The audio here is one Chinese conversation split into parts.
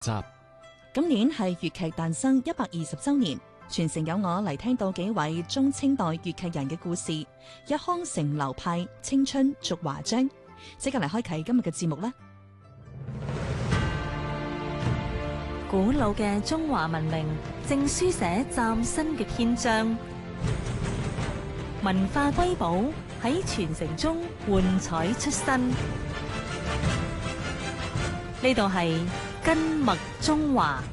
集。 今年係粵劇誕生120週年，全城有我嚟聽到幾位中清代粵劇人嘅故事，一腔成流派，青春續華章。即刻嚟開啟今日嘅節目啦！ 古老嘅中華文明正書寫嶄新嘅篇章，文化瑰寶喺傳承中喚彩出新。呢度係根脈中華。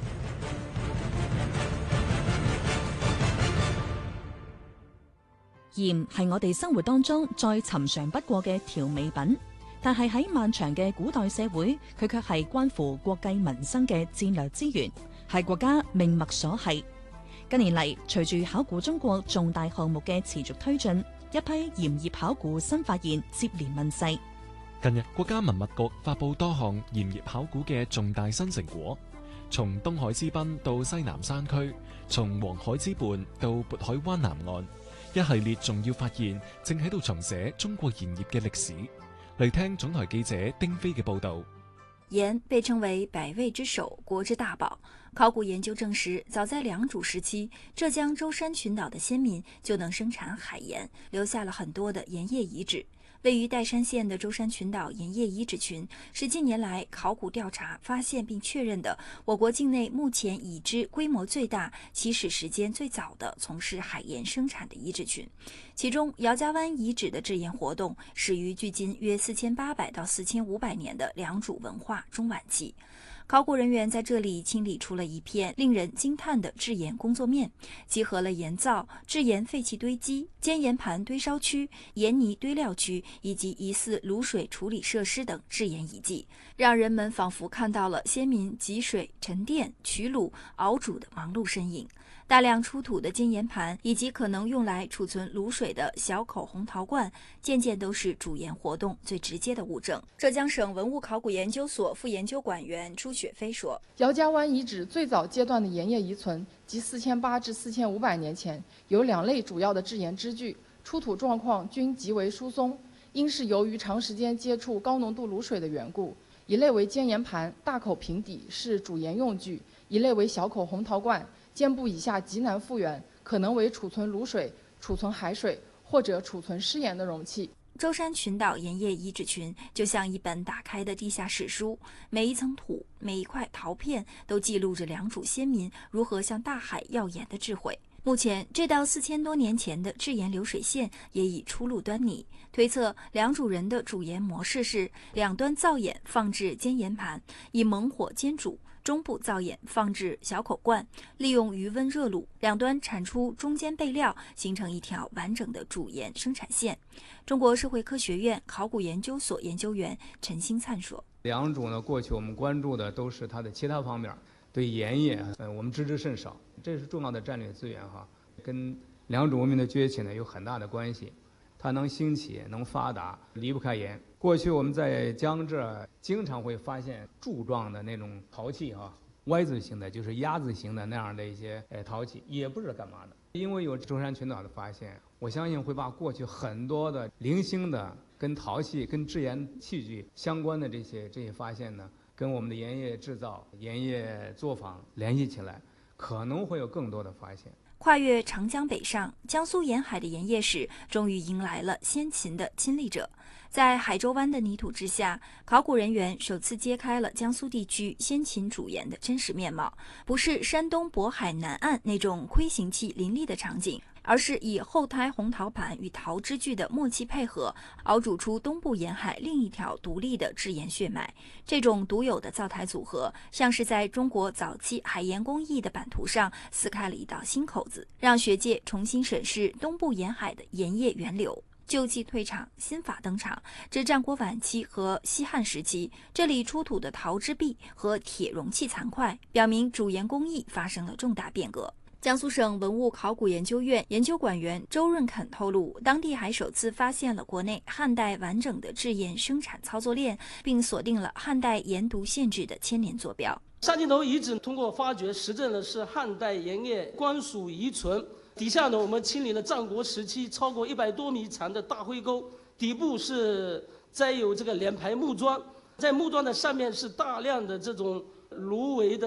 鹽係我哋生活當中再尋常不過嘅調味品，但係喺漫長嘅古代社會，佢卻係關乎國計民生嘅戰略資源，係國家命脈所繫。近年嚟，隨住考古中國重大項目嘅持續推進，一批鹽業考古新發現接連問世。 近日，國家文物局發布多項鹽業考古嘅重大新成果，從東海之濱到西南山區，從黃海之畔到渤海灣南岸，一系列重要發現正喺度重寫中國鹽業嘅歷史。嚟聽總台記者丁飛嘅報道。 鹽被稱為百味之首，國之大寶。考古研究證實，早在良渚時期，浙江舟山群島的先民就能生產海鹽，留下了很多的鹽業遺址。位於岱山縣的舟山群島鹽業遺址群，是近年來考古調查發現並確認的我國境內目前已知規模最大、起始時間最早的從事海鹽生產的遺址群。其中，姚家灣遺址的製鹽活動始於距今約4800到4500年的良渚文化中晚期。考古人員在這裡清理出了一片令人驚嘆的製鹽工作面，集合了鹽灶、製鹽廢棄堆積、煎鹽盤堆燒區、鹽泥堆料區以及疑似滷水處理設施等製鹽遺跡，讓人們仿佛看到了先民汲水、沉澱、取滷、熬煮的忙碌身影。大量出土的煎鹽盤以及可能用來儲存滷水的小口紅陶罐，件件都是煮鹽活動最直接的物證。浙江省文物考古研究所副研究管員朱雪飛說， 姚家灣遺址最早階段的鹽業遺存即4800至4500年前，有2類主要的製鹽支具，出土狀況均極為疏鬆，應是由於長時間接觸高濃度滷水的緣故。一類為煎鹽盤，大口平底，是煮鹽用具；一類為小口紅陶罐，肩部以下極難復原，可能為儲存滷水、儲存海水或者儲存濕鹽的容器。 舟山群島鹽業遺址群就像一本打開的地下史書，每一層土、每一塊陶片都記錄着良渚先民如何向大海要鹽的智慧。目前，這道4000多年前的製鹽流水線也已初露端倪。推測良渚人的煮鹽模式是兩端造鹽放置煎鹽盤，以猛火煎煮。中部造鹽放置小口罐，利用餘溫熱滷，兩端產出中間備料，形成一條完整的煮鹽生產線。中國社會科學院考古研究所研究員陳興燦說： 良渚呢，過去我們關注的都是它的其他方面，對鹽業我們知之甚少，這是重要的戰略資源哈，跟良渚文明的崛起呢有很大的關係。它能興起能發達離不開鹽。過去我們在江浙經常會發現柱狀的那種陶器啊，Y字形的，就是鴨字形的那樣的一些陶器，也不知道幹嘛的。因為有舟山群島的發現，我相信會把過去很多的零星的跟陶器、跟製鹽器具相關的這些發現呢，跟我們的鹽業製造、鹽業作坊聯繫起來，可能會有更多的發現。 跨越長江北上，江蘇沿海的鹽業史終於迎來了先秦的親歷者。在海州灣的泥土之下，考古人員首次揭開了江蘇地區先秦煮鹽的真實面貌，不是山東渤海南岸那種虧形器林立的場景，而是以厚胎紅陶盤與陶支具的默契配合，熬煮出東部沿海另一條獨立的製鹽血脈。這種獨有的灶台組合，像是在中國早期海鹽工藝的版圖上撕開了一道新口子，讓學界重新審視東部沿海的鹽業源流。舊器退場，新法登場。至戰國晚期和西漢時期，這裡出土的陶之璧和鐵容器殘塊，表明煮鹽工藝發生了重大變革。江蘇省文物考古研究院研究管員周潤肯透露，當地還首次發現了國內漢代完整的製鹽生產操作鏈，並鎖定了漢代鹽犢縣制的千年坐標。 沙涧頭遺址通過發掘實證的是漢代鹽業官屬遺存。底下呢，我們清理了戰國時期超過100多米長的大灰溝，底部是栽有這個兩排木樁，在木樁的上面是大量的這種芦苇的